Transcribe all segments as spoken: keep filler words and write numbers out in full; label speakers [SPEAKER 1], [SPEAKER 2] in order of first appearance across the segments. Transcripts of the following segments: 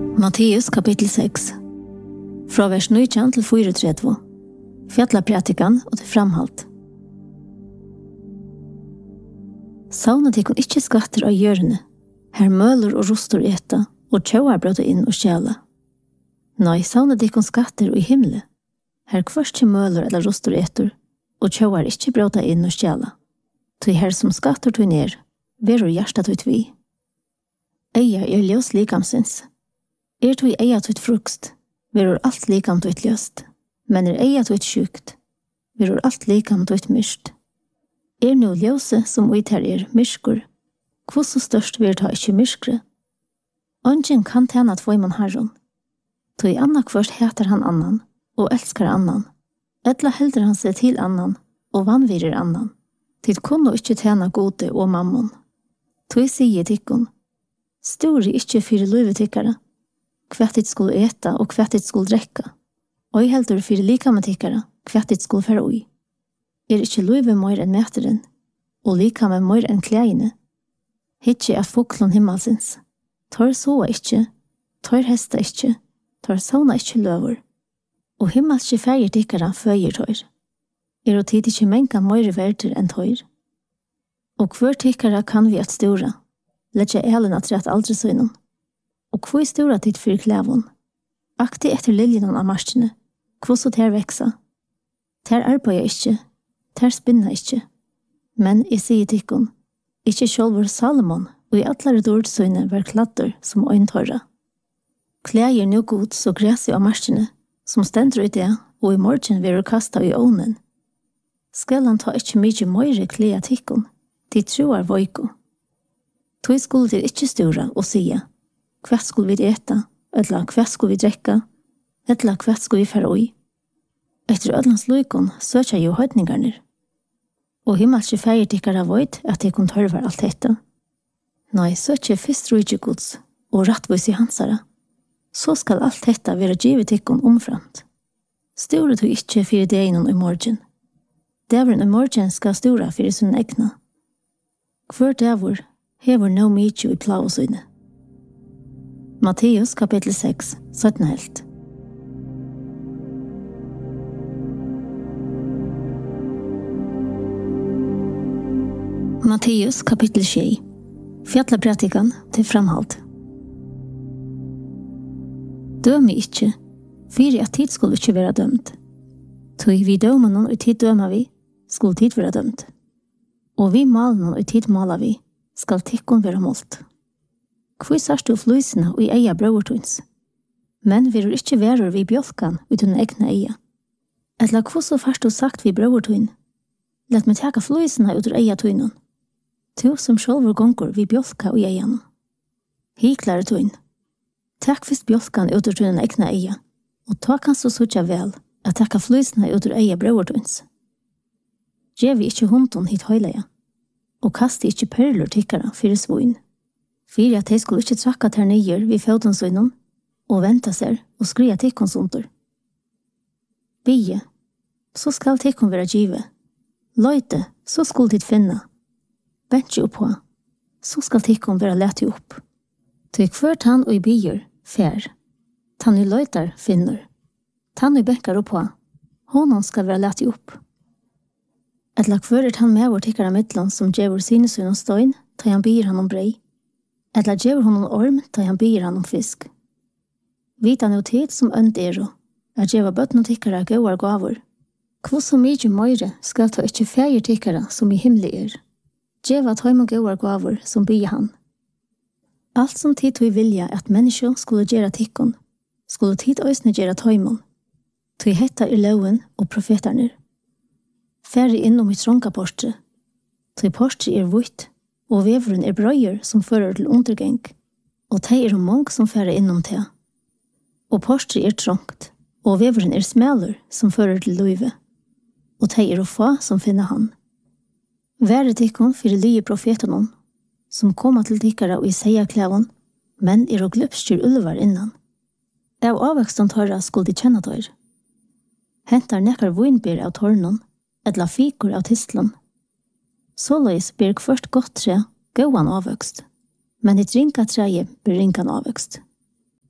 [SPEAKER 1] Matteus kapitel sex. Fra vers nitton til fyrtiotre. Fjallapratikan og til framhalt. Savnet ikon ikkje skatter av hjørne, her møler og rostor eta, og tjauar brøta inn og stjæla. Nei, savnet ikon skatter i himle, her kvørstje møler eller rostor etur, og tjauar ikkje brøta inn og stjæla. Tui her som skatter tui ner, verur hjärsta tui tvi. Eia er ljøs likamsins. Er tui eia tui frukst, verur alt likam tui ljøst, men er eia tui sjukt, verur alt likam tui myrst. Er nu ljøse som uither er myrskur, kvos så størst ver ta ikkje myrskre. Ongen kan tjena tvøyman harron. Tui anna kvørst heter han annan, og elskar annan. Etla helder han seg til annan, og vanvirer annan. Tid kunne ikkje tjena gode og mammon. Tui sier tikkun, stori ikkje fyrir luive tikkara, kvettit skulle eta og kvettit skulle drekka. Og heldur fyrir likame tikkara, kvettit skulle færa ui. Er ikkje luive moir enn meteren, og likame moir enn klæine. Hitje at foklon himmelsins. Tar soa ikkje, tar hesta ikkje, tar sauna ikkje løver. Og himmelske fægir tikkara føgir tar. Er og tid ikkje menka moire verter enn tar. Og hver tikkara kan vi at stora, letja elen at rett aldri søgnon. Og hvor stora tid fyrir klævon. Akti etter liljenon av marskene, hvor så ter veksa. Ter arbeida ikkje, ter spinna ikkje. Men jeg sier tikkun, ikkje sjolvur Salomon, og i atlare dordsøyne var kladder som øyntorra. Klægir nu god så græsi av marskene, som stendur ut det, og i morgen verur kasta i ånen. Skal han ta ikkje mykje møyre klæa tikkun, de troar voiko. Tui skulle til ikkje stura og sia, hva skulle vi eta, eller hva skulle vi drekka, eller hva skulle vi færa ui. Etter ödlans luikon søkja jo høydningarnir. Og himmelske fægir tikkara void at de kun tørvar alt dette. Nei, søkje fyrst rujtje gods, og rattvis i hansara. Så skal alt dette være givet tikkun omframt. Stura du ikkje fyrir deginen i morgen. Deveren i morgen skal stura fyrir sin egna. Hver devur hever no mykje i plavosøyne. Matteus kapitel sex, sytten helt. Matteus kapitel tjei. Fjallapratikan til framhalt. Dømi ikkje, fyrir at tid skulle ikkje være dømt. Tui vi dømanon og tid døma vi, skulle tid være dømt. Og vi malnon og tid mala vi, skal tikkun være målt. Hvor sørst du flysina og i eia brøvertøyns? Men vi er ikkje verur vi bjolkan uten egna eia. Etla hvor så først du sagt vi brøvertøyn? Lett meg teka flysina ut ur eia tøynon. Tu som sjolvur gongur vi bjolka og i eian. Hiklare tøyn. Takk fyrst bjolkan ut ur tøynon egna eia, og ta kanst du sutja vel at teka flysina ut ur eia brøvertøyns. Gjev vi ikkje hundon hit høyleia, og kasti ikkje perlur tikkara fyrir svoin. Fyrir at de skulle ikkje trakka ter nyer vid fødensøynon, og venta seg og skria tikkonsontor. Bie, så skal tikkon være givet. Løyte, så skulle tid finna. Bentje oppå, så skal tikkon være leti opp. Tykk ført han og i bier, fær. Tann i løytar finner. Tann i benkar oppå, honom skal være leti opp. Et lak føret han med vår tikkara midtlån som djevor sinesøynon støyn, ta han bier han om brei. Etla djevor honom orm, ta han bier han om fisk. Vita no tid som ønd ero, er djeva bøtno tikkara gauar gavur. Kvo så mykje møyre skal ta ikkje fægir tikkara som i himli er. Djeva tøymon gauar gavur som bier han. Alt som tid tog vilja at menneskje skulle gjera tikkon, skulle tid òsne gjera tøymon. Tog hetta er loven og profetarnir. Færre innom i tronka portre. Tog portre er vutt, og veveren er brøyer som fører til undergeng, og teg er mong som færre innom te. Og portre er trongt, og veveren er smeler som fører til løyve, og teg er få som finner han. Være tikkon fyrir lye profetanon, som koma til tikkara og i seia klævon, men er og glupstyr ulvar innan. Av avveksten tørra skulle de kjenne tør. Hentar nekkar voinbyr av tørnon, etla fikur av tistlon. Såleis blir kvart godt tre gåan avvøkst, men et ringa treje blir ringan avvøkst.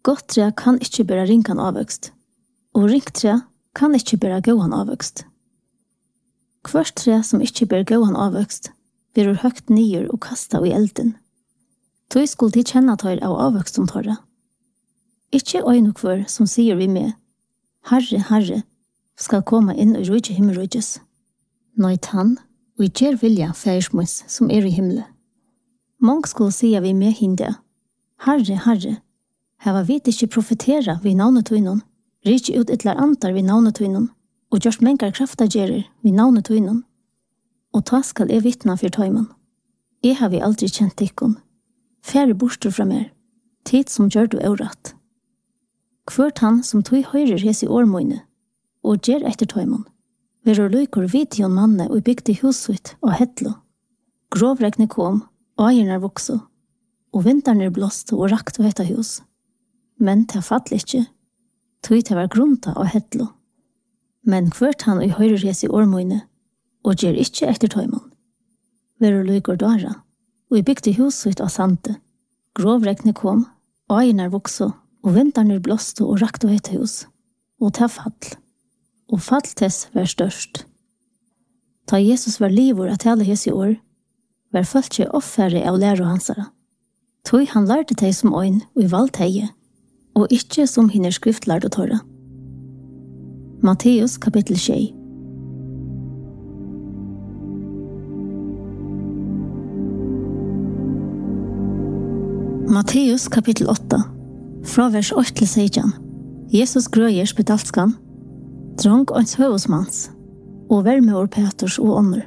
[SPEAKER 1] Gott tre kan ikke bæra ringan avvøkst, og ringt tre kan ikke bæra gåan avvøkst. Hvert tre som ikke bæra gåan avvøkst, blir høgt nyer og kasta i elden. Tøy skulle de kjenne tøyr av avvøkst som tørre. Ikke øyne hver som sier vi med, Herre, Herre, skal komme inn i rujje himmelrujjes. Nøyt han, og i gjer vilja færsmus som er i himmelen. Mång skulle sige vi med hinde, Herre, Herre, hava vi ikke profetera vi navnet tøynon, rikje ut etlar antar vi navnet tøynon, og gjørst mengar kraftagjerer vi navnet tøynon. Og ta skal jeg vittna for tøymon. Jeg har vi aldri kjent tikkon. Færre bostur fra mer, tid som gjør du øvrat. Kvørt han som tøy høyrer hes i årmøyne, og gjer etter tøymon. Verur lykor vidtjon manne og bygde husuit og hetlo. Grovregne kom, Øyernar vokso, og vinterner blåste og rakt og hetta hus. Men det fall ikkje, tog det var grunta og hetlo. Men kvørt han og høyrer hes i årmøyne, og gjer ikkje etter tøymon. Verur lykor dara, og bygde husuit og sante. Grovregne kom, Øyernar vokso, og vinterner blåste og rakt og hetta hus. Og det fall, og fall tess var størst. Ta Jesus var livor at hele hes i år, var følge offere av lærer hansara. Tøy han lærte teg som øyn og i valgt heie, og ikke som hinner skriftlærd og tåra. Matteus kapittel tjei. Matteus kapittel åtta. Fra vers åtte til seksten. Jesus grøyer spedalskan, drang ans høvesmans, og vermeår Peters og ånder.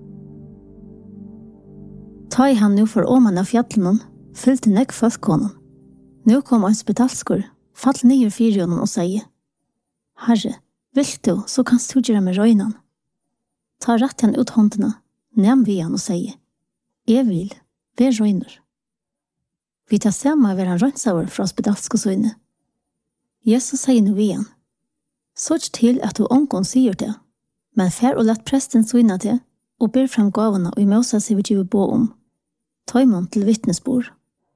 [SPEAKER 1] Ta i han nu for åman av fjallenen, fyllte nekk folkekonen. Nu kom en spedalskur, fall nyer fyrjonen og sier, Herre, vil du, så kan du gjøre med røynan. Ta rett han ut håndene, nem vi han og sier, jeg vil, vær røyner. Vi tar samme ved han røynsauer fra spedalskosøyne. Jesus sier nu vi han, sånn til at du ångon sier det, men fær og lett presten søyne det, og ber fram gavene og i Moses vil give bo om, tøymon til vittnesbord.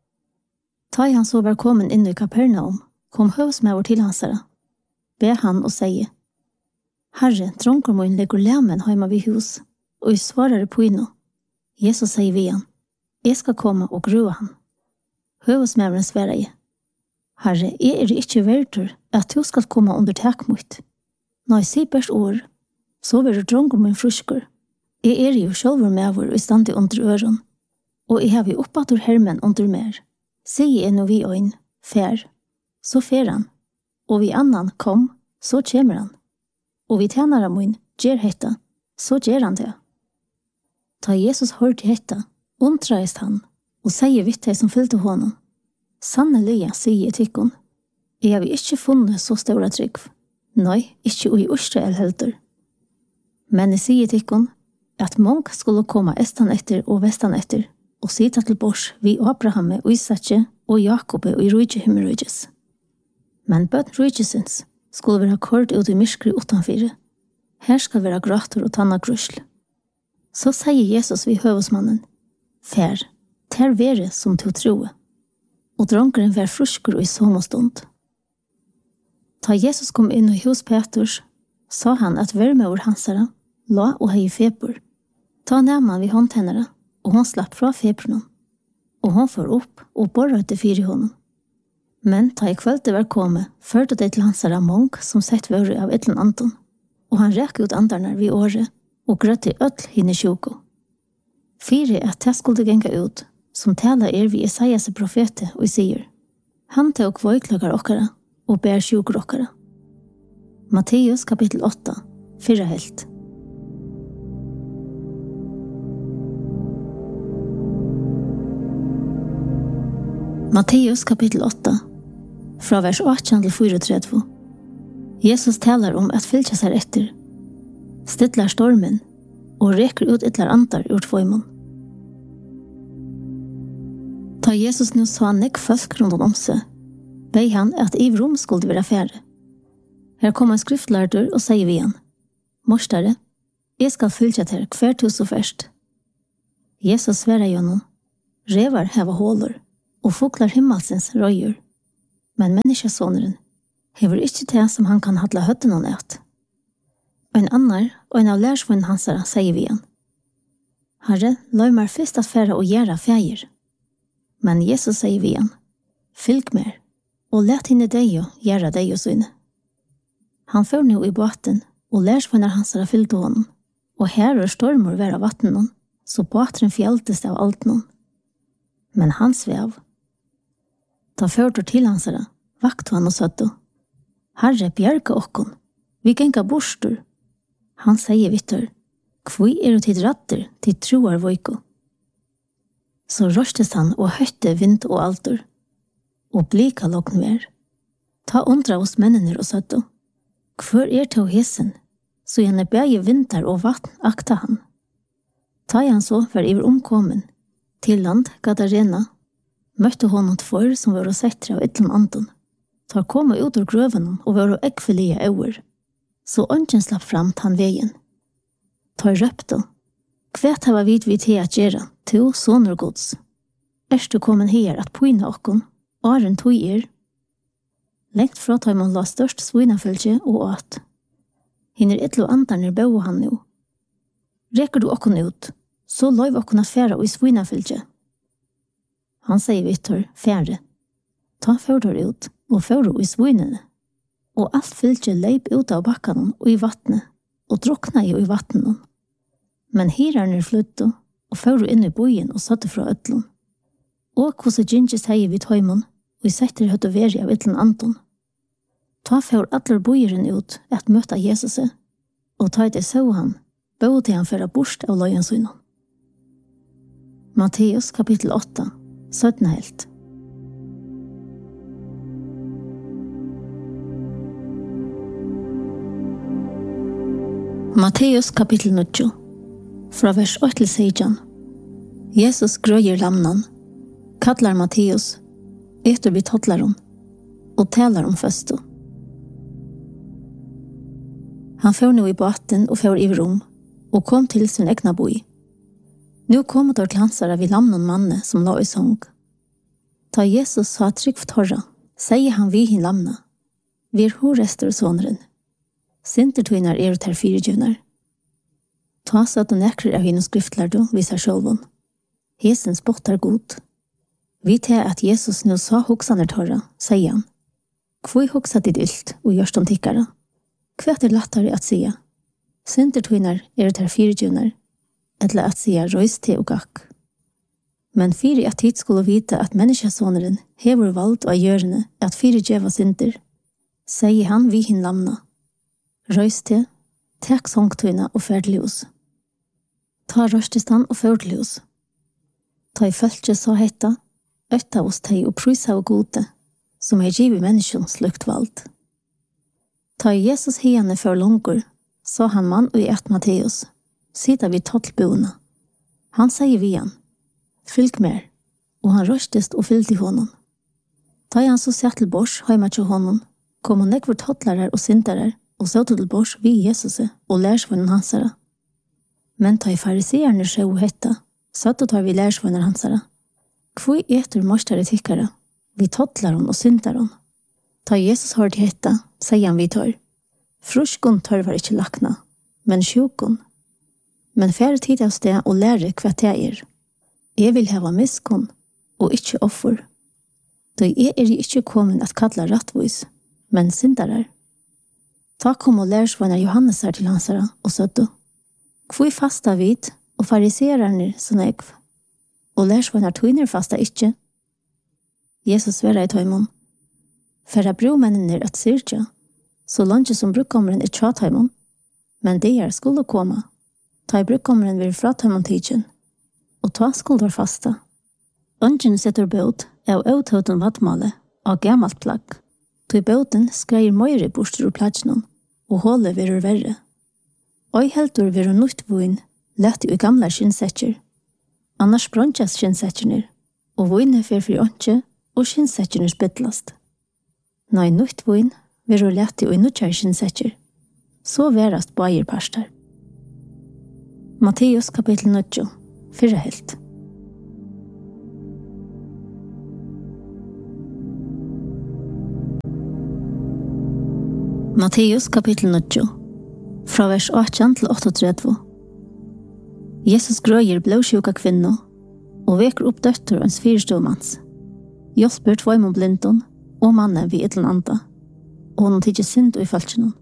[SPEAKER 1] Ta i han så var kommet inn i Kapernaum, kom høvsmæver til hansara. Be han og sier, Herre, dronker min legger læmen heima vid hus, og i svarare på inno. Jesus sier vi han, jeg skal komme og grua han. Høvsmæveren svarer jeg, Herre, jeg er ikke verdur at du skal komme under takmut. Når jeg sier bærs år, så vil du dronker min fruskur. Jeg er jo sjølver mæver og stand under øren, og jeg har vi oppatur hermen under mer. Sier jeg nå vi øyn, fær, så fer han, og vi annan kom, så kjemer han, og vi tjenere min, gjer hetta, så gjer han det. Ta Jesus hørte hetta, undreist han, og sier vitt som fylte honom. Sannelig, sier jeg tikkun, jeg har vi ikke funnet så stora trygg. Nei, ikke i Israel heldur. Men jeg sier tikkun, at många skulle komme estan etter og vestan etter, og sita til bors vi Abraham og Isakje og Jakob og i rujje himmelrujjes. Men bøtten rujjesins skulle være kort ut i myskri utanfyre. Her skal være grater og tanna grusl. Så sier Jesus vi høvesmannen, Fær, ter vere som to troe. Og dronkeren var frusker og i sommerstund. Ta Jesus kom inn i hos Peters, sa han at vermeår hansara, la og hei feber. Ta nærman vi håndtennere, og hon slapp fra februnen. Og hon får opp og borret til fire hånden. Men ta i kvölde var komme, førte det til hansara mång som sett vore av etlen anton. Og han rek ut andarnar vid året, og grøtt i öll hinne tjoko. Fire at det skulle genga ut, som talar er vi Isaias profete og sier, han tok vøyklagar okkara, og bær sjukur okkara. Matteus kapittel åtta, fyrra helt. Matteus kapittel åtta, fra vers åtte til fyrtiotre. Jesus talar om at fylkja seg etter, stidlar stormen, og reker ut etlar antar ur tvøymon. Ta Jesus nu sa nek folk rundt om seg, vei han at i rom skulle være færre. Her kom en skriftlærder og sier vi han, Morstare, jeg skal fylkja til hver tus og først. Jesus svarer gjennom, revar heva håler, og foklar himmelsens røyer. Men menneskesåneren hever ikke det som han kan hadla høtten og nætt. En annar, og en av lærsvunnen hansara, sier vi han. Herre, løy meg først at færa og gjøre feir. Men Jesus sier vi han, fylg mer, og let henne deg og gjøre deg og syne. Han fører nå i båten, og lærsvunnar hansara fyllde honom, og her er stormor være vattnen, så båten fjältes av alt noen. Men han svev. Da førte til hansara, vakt han og søtte, Herre, bjerga okkon, vi genga borstur. Han sier vittur, kvui er det tid ratter, tid troar voiko. Så røstes han og høytte vind og altur, og blika lokn ver. Ta undra hos mennene og søtte, hvor er til hesen, så gjerne bæge vinter og vatten akta han. Ta han så var iver omkommen, til land Gadarena, møtte honom tvår som var settre av ytterm anton. Tar koma ut ur grøven og var ekvelige øver, så ønsken slapp fram tan veien. Tar røpte, kvært hava vid vi til at gjøre, til sonur gods. Erst du kommen her at poina okkon, åren tog er. Lengt fra tar man la størst svinafylgje og åt. Hinner etlo andarner bau han nu. Reker du okkon ut, så løyv okkon at færa og i svinafylgje. Han sier vittor, fære. Ta fører ut, og fører i svinene. Og alt fylgje leip ut av bakkanen og i vattnet, og drukna i i vattnen. Men hirarner flytto, og fører inn i bojen og satte fra øtlun. Og hvordan Gingis hei vid høymon, og i setter høtt og veri av ytlen Anton. Ta for atler bojeren ut at møta Jesus, og ta det så han, både til han føra borst av løyen synen. Matteus kapittel åtta, sytten helt. Matteus kapittel nio, fra vers åtte til seksten. Jesus grøyer lamnan, kallar Matteus, etter vi tottlar hon, og talar om føsto. Han får nu i båten og får i rom, og kom til sin egna boi. Nu kom det til hansara vid lamnon manne som la i sång. Ta Jesus sa tryggft horra, sier han vi hin lamna. Vi er horester sonren. Sintertøynar er ter fyrirgjunar. Ta så at du nekrer av henne skriftlærdu visar sjølvun. Hesen spottar god. Vi til at Jesus nu sa hoksaner torra, sier han. Kvoi hoksa ditt ylt og gjørst om tikkara. Kvært er lattare at sia. Sintertøynar er ter fyrirgjunar, eller at sia røys til og gakk. Men fyri at hit skulle vite at menneskesåneren hever valgt av gjørende at fyrirgjeva sinter, sier han vi hin lamna. Røys til, tek songtøyna og ferdljus. Ta røstistan og ferdljus. Ta i følge så hetta, øtta oss teg og prysa og gode, som er givet menneskjon slukt valgt. Ta i Jesus hiane for longur, så han mann og i et Matteus, sida vid tottlboene. Han sier vi han, fylg mer, og han røstest og fylgte honom. Ta i han så sett til bors, heima til honom, kom han nekvar tottlarer og sintarer, og så til bors vi Jesus og lærsvunnen hansara. Men ta i fariseerne sjå hetta, satt og tar vi lærsvunner hansara. Kvoi etter mostare tikkara, vi tottlaron og sintaron. Ta Jesus hørte hetta, sier han vi tar. Fruskon tørvar ikkje lakna, men sjukon. Men færre tid av sted og lære hva det er. Jeg vil hava miskon, og ikkje offer. Da jeg er ikkje kommet at kalla rattvis, men sindarar. Ta kom og lærsvunner Johannes her til hansara, og søtto. Kvoi fasta vid, og fariserarnir som ekv. Og lærsvunner tøyner fasta ikkje. Jesus vera i tøymon. Færre bromennene at syrja, så langt som brukkommeren er tjatøymon, men det er skulle komme. Ta i brukkommeren vil fra tøymon tidsen, og ta skulle var fasta. Ønsken setter båt av avtøten vattmale av gammalt plagg. Ta i båten skreier møyre borster og platsjonen, og hålet vil verre. Og heldur vil nytt vun, lett i gamla skinnsetjer. Annars bronsjas skinnsetjerner, og vunne fer for ønske, og skinnsetjerner spytlast. Nei nytt vun, vil lett i nødkjær skinnsetjer. Så verast bæger parstar. Matteus kapittel nio, fyrre helt. Matteus kapitel nio, fra vers åttan til åttaogtretivu. Jesus grøyer blåsjuka kvinno, og veker opp døtter ens fyrståmans. Hjelper tvoimon blindon, og mannen vid idlen anda, og hon tidser synd i falskjennom.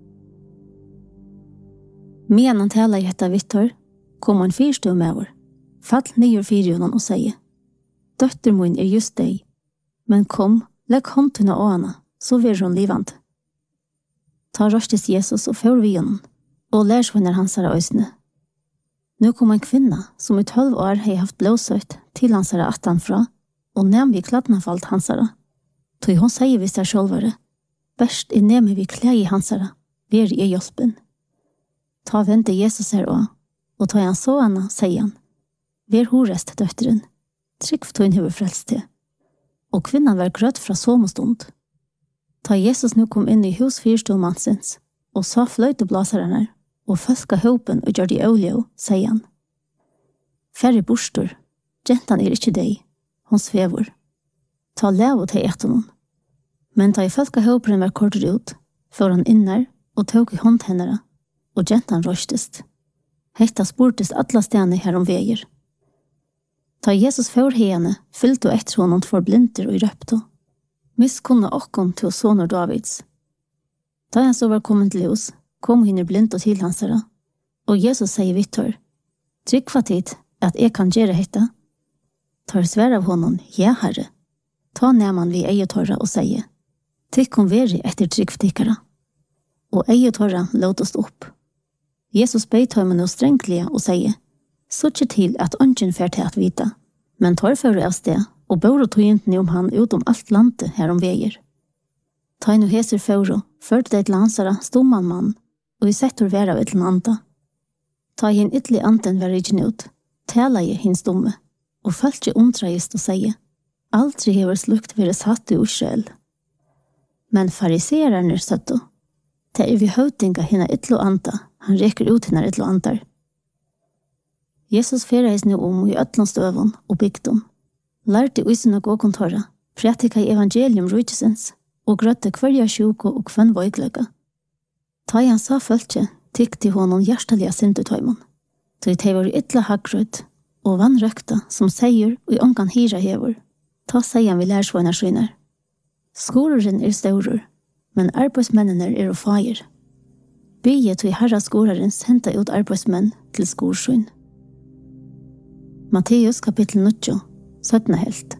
[SPEAKER 1] Medan han talar i hetta vittor, kom en fyrstå med vår, fall nyer fyrjonen og sier, «Døtter min er just deg, men kom, legg håndtuna av henne, så vil hon livant.» Ta røstes Jesus og får vi honom, og lærsvenner hans herre øysene. Nå kom en kvinna, som i tolv år hei haft blåsøyt til hans herre attanfra, og nem vi kladnafalt hans herre. Tog hon sier vi seg sjølvare, «Best er nemme vi klei hans herre, ver i hjelpen.» Ta vente Jesus her også, og ta han så henne, sier han, «Ver horest, døtteren, trygg for tog huvud frelst til.» Og kvinnan var grøtt fra somostund. Ta Jesus nu kom inn i hus fyrståmansens, og sa fløyteblasarene, og følka håpen og gjør de olje, sier han. Færre bostor, gentan er ikke deg, hon svever. Ta lev til etter noen. Men ta i følka håpen var kortet ut, for han innar, og tog i hånd henne, og gentan røstest. Hetta spurtes alla stene her om veier. Ta Jesus for henne, fyllte og etter honom for blinder og røpte. Miskunna okkon til soner Davids. Da han så var kommet til hos, kom henne blind og til hans herre, og Jesus sier vittor, «Trygg for tid at jeg kan gjøre hetta?» Tar svær av honom, «Ja, herre.» Ta nærman vi eietorra og sier, «Tikk kom veri etter trygg for tikkara.» Og eietorra låt oss opp. Jesus beit honom og strengtlige og sier, «Så ikke til at ønsken fer til at vita, men tar for av sted, og bor og tog ikke om han utom alt landet her om veier. Ta inn og heser føro, førte det til lansere stomman mann, og i settor være av et eller annet. Ta inn ytterlig anten være ikke ut, tala i hins stomme, og følt ikke omtreist og sier, aldri hever slukt være satt i Israel. Men farisererne søtto, det er vi høytinga henne ytterlig anta, han reker ut henne ytterlig antar. Jesus fereis nu om i øtlandstøven og bygdom, lærte i synagogontorra, pratika i evangelium rujtsens, og grøtte hverja sjuko og kvann voigløka. Ta han sa følge, tykte honom hjertelige syndutøymon. Tog te var ytla haggrøtt, og vann røkta, som seier og i ongan hira hever. Ta seier vi lærsvånar skynar. Skoreren er staurur, men arbeidsmennene er og fager. Bygge tog herra skorerens henta ut arbeidsmenn til skorsyn. Matteus kapitel nio, syttende helt.